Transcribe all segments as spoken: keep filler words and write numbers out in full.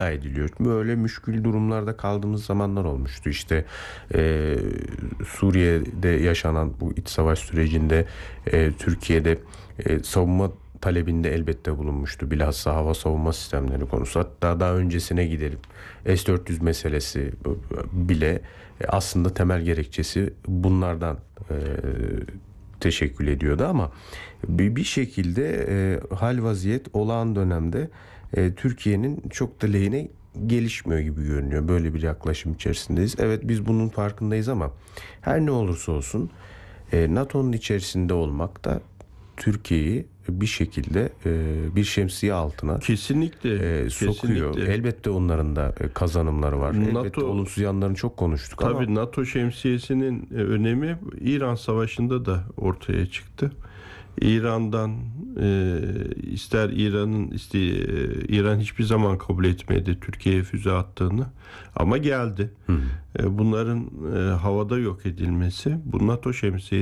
ediliyor. Böyle müşkül durumlarda kaldığımız zamanlar olmuştu. İşte e, Suriye'de yaşanan bu iç savaş sürecinde e, Türkiye'de e, savunma talebinde elbette bulunmuştu. Bilhassa hava savunma sistemleri konusu. Hatta daha öncesine gidelim. S dört yüz meselesi bile aslında temel gerekçesi bunlardan e, teşekkül ediyordu ama bir, bir şekilde e, hal vaziyet olağan dönemde e, Türkiye'nin çok da lehine gelişmiyor gibi görünüyor. Böyle bir yaklaşım içerisindeyiz. Evet, biz bunun farkındayız ama her ne olursa olsun e, NATO'nun içerisinde olmak da Türkiye'yi bir şekilde e, bir şemsiye altına kesinlikle e, sokuyor. Kesinlikle. Elbette onların da e, kazanımları var. NATO, Elbette olumsuz yanlarını çok konuştuk tabii ama. Tabii NATO şemsiyesinin önemi İran Savaşı'nda da ortaya çıktı. İran'dan e, ister İran'ın iste, e, İran hiçbir zaman kabul etmedi Türkiye'ye füze attığını ama geldi. Hı. E, bunların e, havada yok edilmesi bu NATO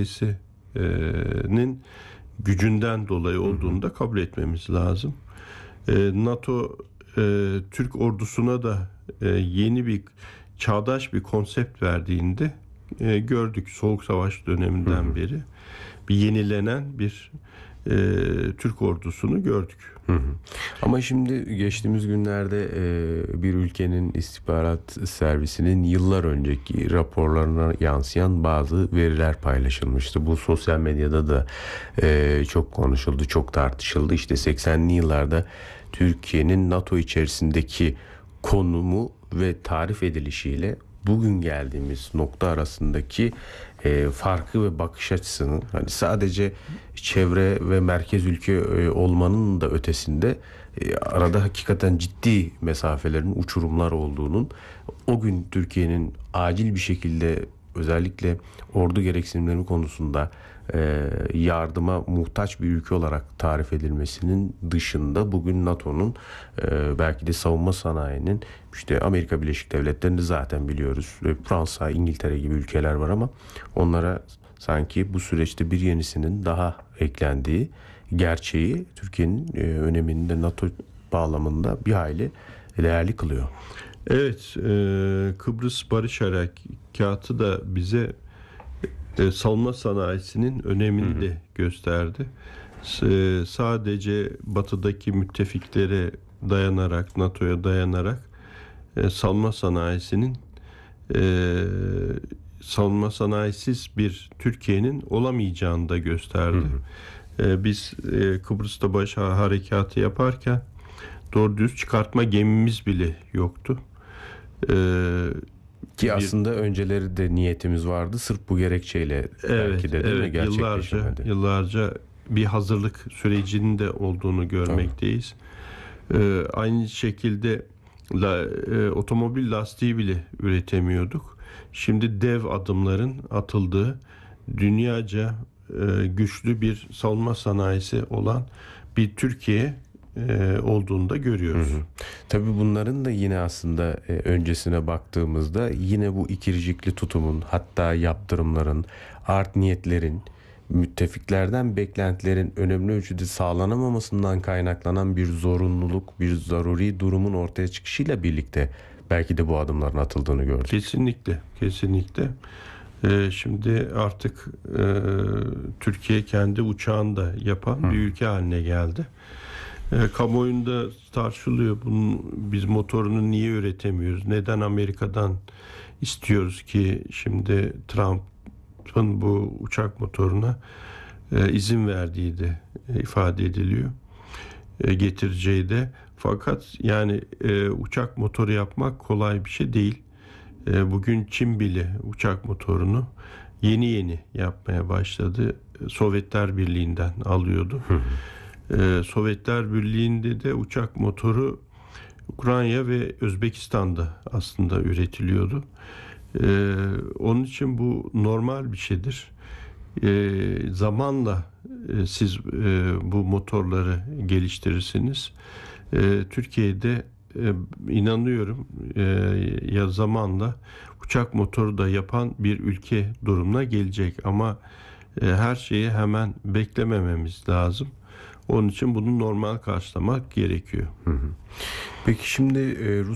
şemsiyesinin gücünden dolayı olduğunu da kabul etmemiz lazım. E, NATO e, Türk ordusuna da e, yeni bir çağdaş bir konsept verdiğinde e, gördük Soğuk Savaş döneminden hı hı. beri bir yenilenen bir e, Türk ordusunu gördük. Hı hı. Ama şimdi geçtiğimiz günlerde e, bir ülkenin istihbarat servisinin yıllar önceki raporlarına yansıyan bazı veriler paylaşılmıştı. Bu sosyal medyada da e, çok konuşuldu, çok tartışıldı. İşte seksenli yıllarda Türkiye'nin NATO içerisindeki konumu ve tarif edilişiyle bugün geldiğimiz nokta arasındaki e, farkı ve bakış açısının hani sadece çevre ve merkez ülke e, olmanın da ötesinde e, arada hakikaten ciddi mesafelerin, uçurumlar olduğunun, o gün Türkiye'nin acil bir şekilde özellikle ordu gereksinimleri konusunda e, yardıma muhtaç bir ülke olarak tarif edilmesinin dışında bugün NATO'nun e, belki de savunma sanayinin, işte Amerika Birleşik Devletleri'ni zaten biliyoruz, e, Fransa, İngiltere gibi ülkeler var ama onlara sanki bu süreçte bir yenisinin daha eklendiği gerçeği Türkiye'nin e, önemini de NATO bağlamında bir hayli değerli kılıyor. Evet, e, Kıbrıs Barış Harekatı da bize e, savunma sanayisinin önemini hı hı. de gösterdi. S- sadece batıdaki müttefiklere dayanarak, NATO'ya dayanarak e, savunma sanayisinin e, savunma sanayisiz bir Türkiye'nin olamayacağını da gösterdi. Hı hı. E, biz e, Kıbrıs'ta Barış Harekatı yaparken doğru düz çıkartma gemimiz bile yoktu. Ee, Ki bir, aslında önceleri de niyetimiz vardı. Sırf bu gerekçeyle evet, belki de değil evet, mi? Yıllarca, yıllarca bir hazırlık sürecinin de olduğunu görmekteyiz. Ee, aynı şekilde la, e, otomobil lastiği bile üretemiyorduk. Şimdi dev adımların atıldığı, dünyaca e, güçlü bir savunma sanayisi olan bir Türkiye e, olduğunu da görüyoruz. Hı hı. Tabii bunların da yine aslında e, öncesine baktığımızda yine bu ikircikli tutumun, hatta yaptırımların, art niyetlerin, müttefiklerden beklentilerin önemli ölçüde sağlanamamasından kaynaklanan bir zorunluluk, bir zaruri durumun ortaya çıkışıyla birlikte belki de bu adımların atıldığını gördük. Kesinlikle, kesinlikle. Ee, şimdi artık e, Türkiye kendi uçağını da yapan Hı. bir ülke haline geldi. E, kamuoyunda tartışılıyor. Bunun, biz motorunu niye üretemiyoruz? Neden Amerika'dan istiyoruz ki şimdi Trump'ın bu uçak motoruna e, izin verdiği de e, ifade ediliyor. E, getireceği de. Fakat yani e, uçak motoru yapmak kolay bir şey değil. E, bugün Çin bile uçak motorunu yeni yeni yapmaya başladı. Sovyetler Birliği'nden alıyordu. Hı hı. Ee, Sovyetler Birliği'nde de uçak motoru Ukrayna ve Özbekistan'da aslında üretiliyordu. Ee, onun için bu normal bir şeydir. Ee, zamanla e, siz e, bu motorları geliştirirsiniz. Ee, Türkiye'de e, inanıyorum e, ya zamanla uçak motoru da yapan bir ülke durumuna gelecek ama e, her şeyi hemen beklemememiz lazım. Onun için bunu normal karşılamak gerekiyor. Hı hı. Peki şimdi e, Rus